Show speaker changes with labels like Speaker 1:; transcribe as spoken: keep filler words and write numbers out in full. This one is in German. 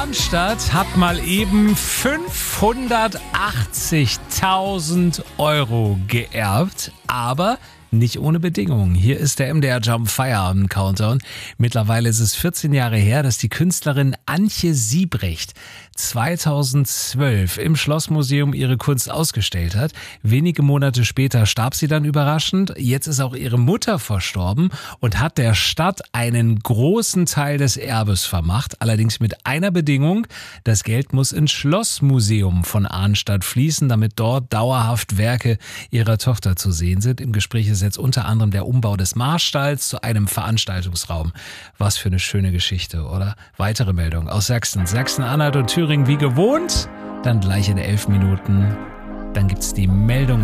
Speaker 1: Arnstadt hat mal eben fünfhundertachtzigtausend Euro geerbt, aber nicht ohne Bedingungen. Hier ist der M D R Jump Feierabend Countdown. Mittlerweile ist es vierzehn Jahre her, dass die Künstlerin Antje Siebrecht zweitausendzwölf im Schlossmuseum ihre Kunst ausgestellt hat. Wenige Monate später starb sie dann überraschend. Jetzt ist auch ihre Mutter verstorben und hat der Stadt einen großen Teil des Erbes vermacht. Allerdings mit einer Bedingung: Das Geld muss ins Schlossmuseum von Arnstadt fließen, damit dort dauerhaft Werke ihrer Tochter zu sehen sind. Im Gespräch ist jetzt unter anderem der Umbau des Marstalls zu einem Veranstaltungsraum. Was für eine schöne Geschichte, oder? Weitere Meldung aus Sachsen. Sachsen-Anhalt und Thüringen wie gewohnt. Dann gleich in elf Minuten. Dann gibt's die Meldung